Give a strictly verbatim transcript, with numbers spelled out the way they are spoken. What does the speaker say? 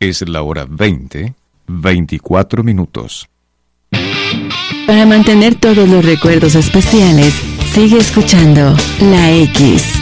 Es la hora veinte, veinticuatro minutos. Para mantener todos los recuerdos especiales, sigue escuchando La X.